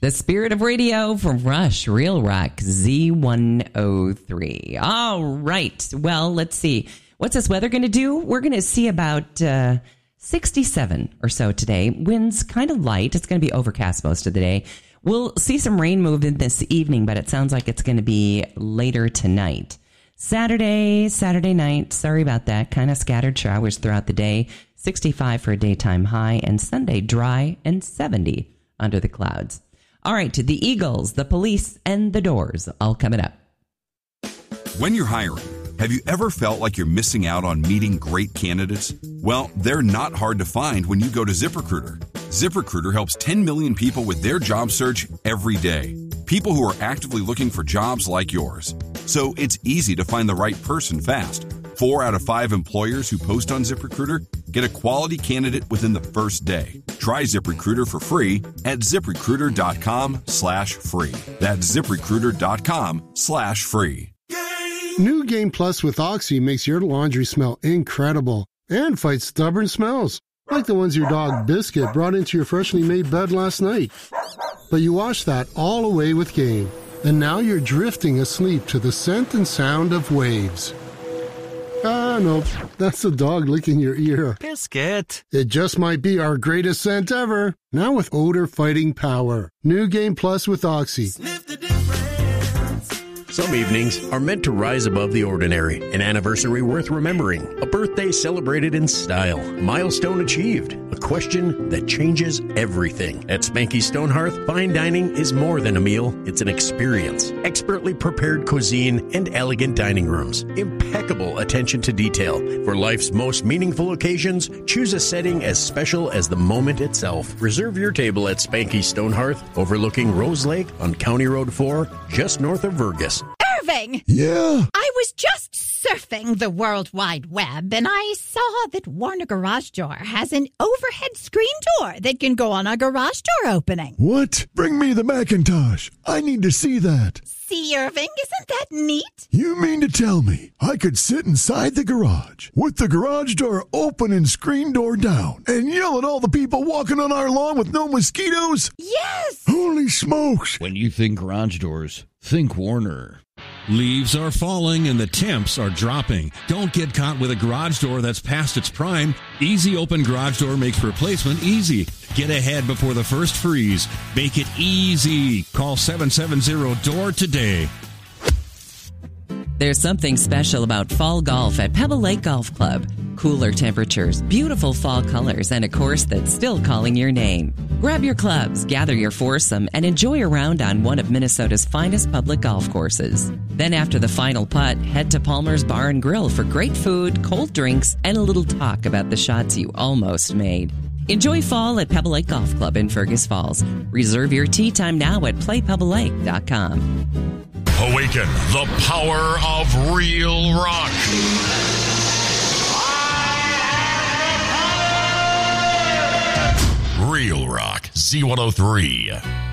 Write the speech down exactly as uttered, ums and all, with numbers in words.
The Spirit of Radio from Rush, Real Rock, Z one oh three. All right. Well, let's see. What's this weather going to do? We're going to see about uh, sixty-seven or so today. Winds kind of light. It's going to be overcast most of the day. We'll see some rain move in this evening, but it sounds like it's going to be later tonight. Saturday, Saturday night, sorry about that. Kind of scattered showers throughout the day. sixty-five for a daytime high, and Sunday dry and seventy under the clouds. All right, the Eagles, the Police, and the Doors, all coming up. When you're hiring, have you ever felt like you're missing out on meeting great candidates? Well, they're not hard to find when you go to ZipRecruiter. ZipRecruiter helps ten million people with their job search every day. People who are actively looking for jobs like yours. So it's easy to find the right person fast. Four out of five employers who post on ZipRecruiter get a quality candidate within the first day. Try ZipRecruiter for free at ZipRecruiter.com slash free. That's ZipRecruiter.com slash free. New Game Plus with Oxy makes your laundry smell incredible and fights stubborn smells, like the ones your dog Biscuit brought into your freshly made bed last night. But you washed that all away with Game, and now you're drifting asleep to the scent and sound of waves. Ah, nope. That's the dog licking your ear. Biscuit. It just might be our greatest scent ever. Now with odor-fighting power. New Game Plus with Oxy. Sniff the difference. Some evenings are meant to rise above the ordinary. An anniversary worth remembering. A birthday celebrated in style. A milestone achieved. A question that changes everything. At Spanky Stonehearth, fine dining is more than a meal. It's an experience. Expertly prepared cuisine and elegant dining rooms. Impeccable attention to detail. For life's most meaningful occasions, choose a setting as special as the moment itself. Reserve your table at Spanky Stonehearth, overlooking Rose Lake on County Road four, just north of Vergas. Irving! Yeah? I was just surfing the World Wide Web, and I saw that Warner Garage Door has an overhead screen door that can go on a garage door opening. What? Bring me the Macintosh. I need to see that. See, Irving, isn't that neat? You mean to tell me I could sit inside the garage with the garage door open and screen door down and yell at all the people walking on our lawn with no mosquitoes? Yes! Holy smokes! When you think garage doors, think Warner. Leaves are falling and the temps are dropping. Don't get caught with a garage door that's past its prime. Easy Open Garage Door makes replacement easy. Get ahead before the first freeze. Make it easy. Call seven seven zero D O O R today. There's something special about fall golf at Pebble Lake Golf Club. Cooler temperatures, beautiful fall colors, and a course that's still calling your name. Grab your clubs, gather your foursome, and enjoy a round on one of Minnesota's finest public golf courses. Then after the final putt, head to Palmer's Bar and Grill for great food, cold drinks, and a little talk about the shots you almost made. Enjoy fall at Pebble Lake Golf Club in Fergus Falls. Reserve your tee time now at play pebble lake dot com. Awaken the power of real rock. Real Rock, Z one oh three.